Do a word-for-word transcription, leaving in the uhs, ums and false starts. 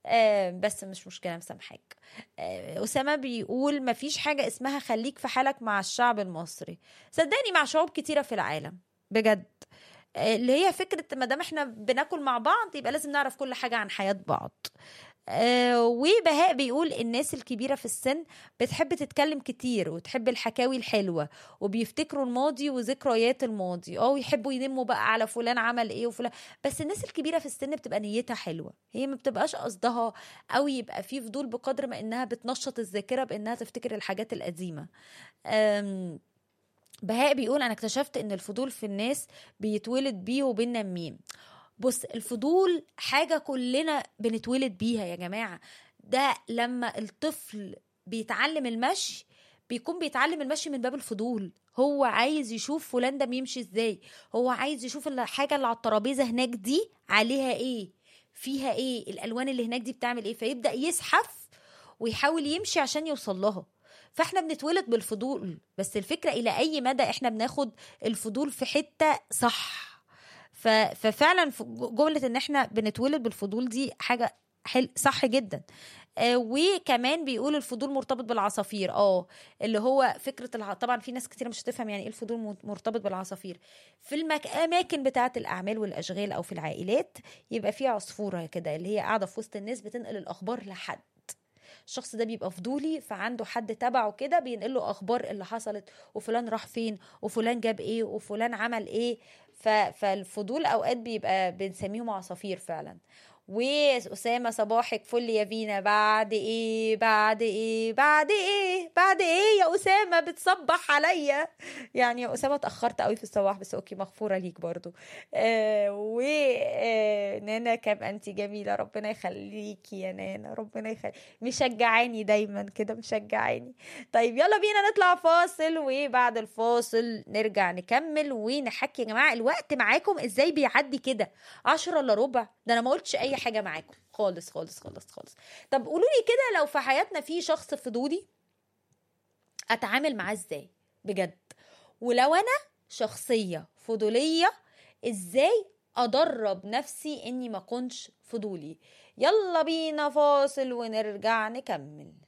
آه بس مش مشكلة، مسامحاك. آه أسامة بيقول مفيش حاجة اسمها خليك في حالك مع الشعب المصري، صدقني مع شعوب كتيرة في العالم بجد. آه اللي هي فكرة ما دام احنا بناكل مع بعض يبقى لازم نعرف كل حاجة عن حياة بعض. آه وبهاء بيقول الناس الكبيرة في السن بتحب تتكلم كتير وتحب الحكاوي الحلوة وبيفتكروا الماضي وذكريات الماضي، اه ويحبوا ينموا بقى على فلان عمل ايه وفلان. بس الناس الكبيرة في السن بتبقى نيتها حلوة، هي ما بتبقاش قصدها او يبقى في فضول بقدر ما انها بتنشط الذاكرة بانها تفتكر الحاجات القديمة. آم، بهاء بيقول انا اكتشفت ان الفضول في الناس بيتولد بيه وبننميه. بص، الفضول حاجة كلنا بنتولد بيها يا جماعة. ده لما الطفل بيتعلم المشي بيكون بيتعلم المشي من باب الفضول، هو عايز يشوف فلان ده بيمشي ازاي، هو عايز يشوف الحاجة اللي على الترابيزة هناك دي عليها ايه، فيها ايه، الالوان اللي هناك دي بتعمل ايه، فيبدأ يزحف ويحاول يمشي عشان يوصل لها. فاحنا بنتولد بالفضول، بس الفكرة الى اي مدى احنا بناخد الفضول في حتة صح. ف... ففعلا في جملة ان احنا بنتولد بالفضول دي حاجة حل... صح جدا. آه وكمان بيقول الفضول مرتبط بالعصافير، اه اللي هو فكرة الع... طبعا في ناس كتير مش هتفهم يعني ايه الفضول م- مرتبط بالعصافير. في الاماكن بتاعة الاعمال والاشغال او في العائلات يبقى في عصفورة كده اللي هي قاعدة في وسط الناس بتنقل الاخبار لحد. الشخص ده بيبقى فضولي فعنده حد تبعه كده بينقل له اخبار اللي حصلت، وفلان راح فين وفلان جاب ايه وفلان عمل ايه. ف... فالفضول اوقات بيبقى بنسميهم عصافير فعلا. وأسامة صباحك فل يا فينا، بعد ايه بعد ايه بعد ايه بعد ايه يا أسامة بتصبح عليا. يعني يا أسامة اتأخرت قوي في الصباح بس اوكي مغفورة ليك برضو. آه و آه نانا كم انت جميلة، ربنا يخليكي يا نانا، ربنا يخليكي، مشجعاني دايما كده مشجعاني. طيب يلا بينا نطلع فاصل، وبعد الفاصل نرجع نكمل ونحكي. يا جماعة الوقت معاكم ازاي بيعدي كده؟ عشرة الا ربع، ده انا ما قلتش اي حاجة معاكم خالص خالص خالص خالص. طب قولوا لي كده، لو في حياتنا في شخص فضولي اتعامل معاه ازاي بجد؟ ولو انا شخصية فضولية ازاي ادرب نفسي اني ما كنش فضولي؟ يلا بينا فاصل ونرجع نكمل.